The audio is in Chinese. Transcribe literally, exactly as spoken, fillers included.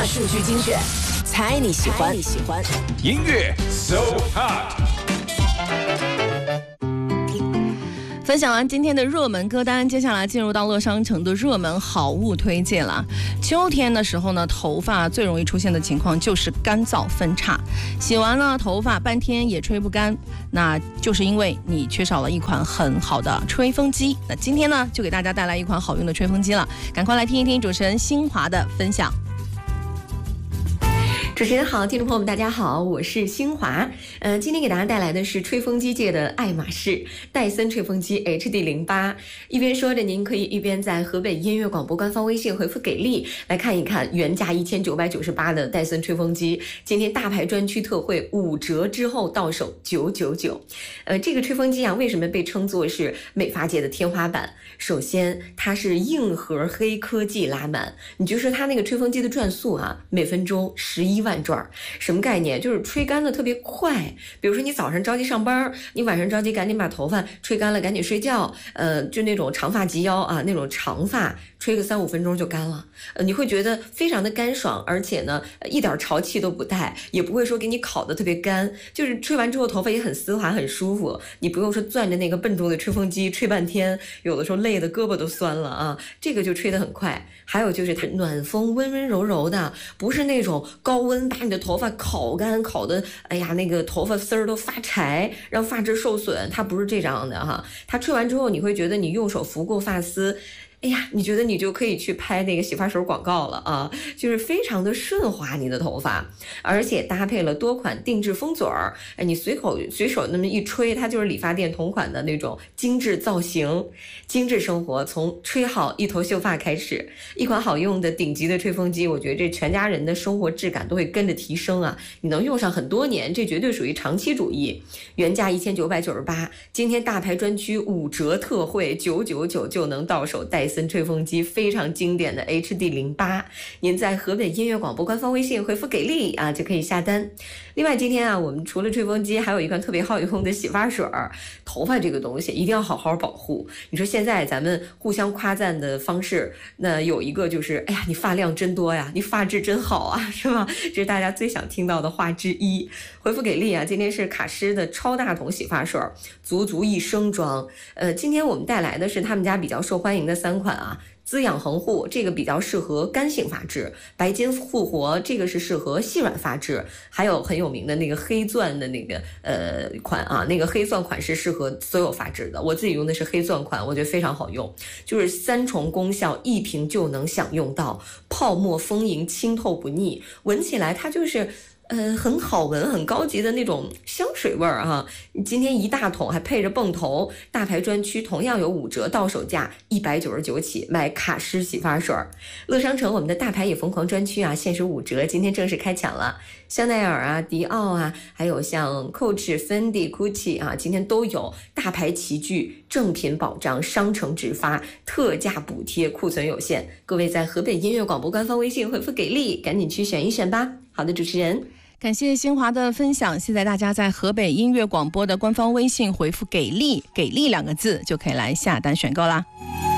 大数据精选，猜你喜欢，你喜欢音乐 So Hot。 分享完今天的热门歌单，接下来进入到乐商城的热门好物推荐了。秋天的时候呢，头发最容易出现的情况就是干燥分叉，洗完了头发半天也吹不干，那就是因为你缺少了一款很好的吹风机。那今天呢，就给大家带来一款好用的吹风机了，赶快来听一听主持人新华的分享。 主持人好，听众朋友们大家好，我是新华。呃，今天给大家带来的是吹风机界的爱马仕戴森吹风机 H D 零八。一边说着，您可以一边在河北音乐广播官方微信回复给力，来看一看原价一千九百九十八的戴森吹风机，今天大牌专区特惠五折之后到手九百九十九。呃，这个吹风机啊，为什么被称作是美发界的天花板？首先，它是硬核黑科技拉满，你就说它那个吹风机的转速啊，每分钟十一万转，什么概念？就是吹干的特别快。比如说你早上着急上班，你晚上着急赶紧把头发吹干了，赶紧睡觉。呃，就那种长发及腰啊，那种长发吹个三五分钟就干了。呃，你会觉得非常的干爽，而且呢，一点潮气都不带，也不会说给你烤得特别干。就是吹完之后头发也很丝滑，很舒服。你不用说攥着那个笨重的吹风机吹半天，有的时候累得胳膊都酸了啊。这个就吹得很快。还有就是它暖风温温柔柔的，不是那种高温把你的头发烤干，烤的哎呀那个头发丝儿都发柴，让发质受损。它不是这样的哈，它吹完之后你会觉得你用手拂过发丝，哎呀，你觉得你就可以去拍那个洗发水广告了啊，就是非常的顺滑你的头发，而且搭配了多款定制风嘴儿，哎，你随口随手那么一吹，它就是理发店同款的那种精致造型。精致生活从吹好一头秀发开始，一款好用的顶级的吹风机，我觉得这全家人的生活质感都会跟着提升啊，你能用上很多年，这绝对属于长期主义。原价一千九百九十八，今天大牌专区五折特惠九百九十九就能到手戴森吹风机，非常经典的 H D 零八， 您在河北音乐广播官方微信回复给力啊就可以下单。另外今天啊，我们除了吹风机还有一款特别好用的洗发水。头发这个东西一定要好好保护，你说现在咱们互相夸赞的方式，那有一个就是哎呀你发量真多呀，你发质真好啊，是吧？这是大家最想听到的话之一。回复给力啊，今天是卡诗的超大桶洗发水，足足一升装。呃，今天我们带来的是他们家比较受欢迎的三款啊。滋养恒护这个比较适合干性发质，白金复活这个是适合细软发质，还有很有名的那个黑钻的那个呃款啊，那个黑钻款是适合所有发质的，我自己用的是黑钻款，我觉得非常好用，就是三重功效，一瓶就能享用到，泡沫丰盈，清透不腻，闻起来它就是呃，很好闻，很高级的那种香水味儿哈。今天一大桶还配着泵头，大牌专区同样有五折到手价一百九十九起，买卡诗洗发水。乐商城我们的大牌也疯狂专区啊，限时五折，今天正式开抢了。香奈儿啊、迪奥啊，还有像 Coach、Fendi、Gucci 啊，今天都有大牌齐聚，正品保障，商城直发，特价补贴，库存有限。各位在河北音乐广播官方微信回复给力，赶紧去选一选吧。好的，主持人。 感谢新华的分享，现在大家在河北音乐广播的官方微信回复给力，给力两个字就可以来下单选购啦。